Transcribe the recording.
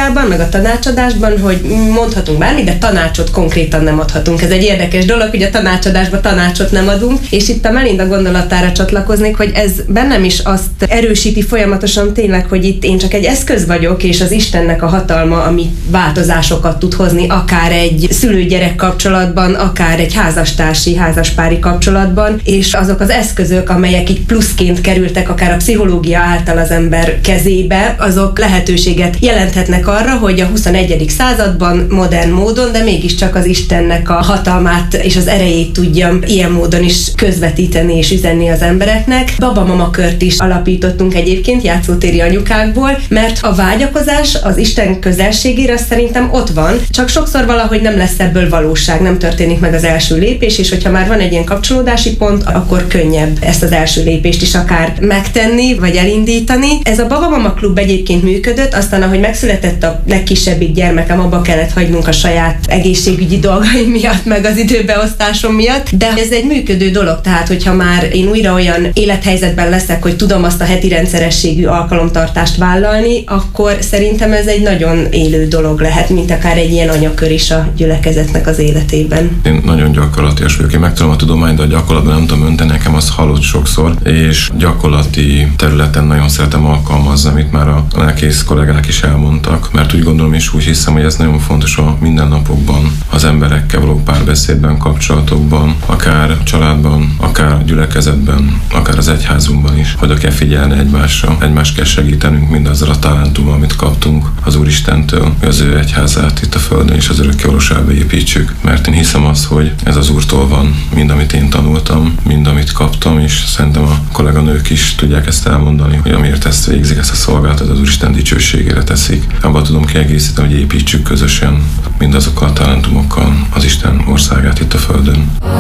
pszichológiában, meg a tanácsadásban, hogy mondhatunk bármit, de tanácsot konkrétan nem adhatunk. Ez egy érdekes dolog, hogy a tanácsadásban tanácsot nem adunk, és itt a Melinda gondolatára csatlakoznék, hogy ez bennem is azt erősíti folyamatosan tényleg, hogy itt én csak egy eszköz vagyok, és az Istennek a hatalma, ami változásokat tud hozni, akár egy szülő-gyerek kapcsolatban, akár egy házaspári kapcsolatban, és azok az eszközök, amelyek így pluszként kerültek akár a pszichológia által az ember kezébe, azok lehetőséget jelenthetnek arra, hogy a 21. században modern módon, de mégiscsak az Istennek a hatalmát és az erejét tudjam ilyen módon is közvetíteni és üzenni az embereknek. Baba-mama kört is alapítottunk egyébként játszótéri anyukákból, mert a vágyakozás az Isten közelségére az szerintem ott van, csak sokszor valahogy nem lesz ebből valóság, nem történik meg az első lépés, és hogyha már van egy ilyen kapcsolódási pont, akkor könnyebb ezt az első lépést is akár megtenni, vagy elindítani. Ez a Baba-mama klub egyébként működött, aztán ahogy megszületett a legkisebbik gyermekem, abba kellett hagynunk a saját egészségügyi dolgaim miatt, meg az időbeosztásom miatt, de ez egy működő dolog, tehát hogyha már én újra olyan élethelyzetben leszek, hogy tudom azt a heti rendszerességű alkalomtartást vállalni, akkor szerintem ez egy nagyon élő dolog lehet, mint akár egy ilyen anyakör is a gyülekezetnek az életében. Én nagyon gyakorlatias vagyok, én megtudom a tudományt, de a gyakorlatban nem tudom önteni, nekem azt hallott sokszor, és gyakorlati területen nagyon szeretem alkalmazni, amit már a lelkész kollégák is elmondtak, mert úgy gondolom és úgy hiszem, hogy ez nagyon fontos a mindennapokban, az emberekkel való párbeszédben, kapcsolatokban, akár a családban, akár a gyülekezetben, akár az egyházunkban is, oda kell figyelni egymásra, egymást kell segítenünk mindazzal a talentummal, amit kaptunk az Úristentől, hogy az ő egyházát itt a Földön és az örökkévalóságba építsük, mert én hiszem azt, hogy ez az Úrtól van, mind amit én tanultam, mind amit kaptam, és szerintem a kolléganők is tudják ezt elmondani, hogy amiért ezt végzik, ezt a szolgálatot az Úristen dicsőségére teszik. Abban tudom kiegészíteni, hogy építsük közösen mindazokkal a talentumokkal az Isten országát itt a Földön.